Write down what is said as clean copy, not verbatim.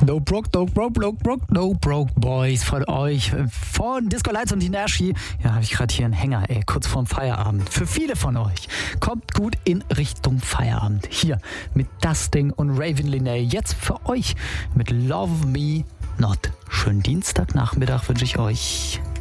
No broke boys von euch, von Disco Lights und Tinashe. Ja, habe ich gerade hier einen Hänger, kurz vorm Feierabend. Für viele von euch. Kommt gut in Richtung Feierabend. Hier mit Dustin und Raven Linney. Jetzt für euch mit Love Me Not. Schönen Dienstagnachmittag wünsche ich euch.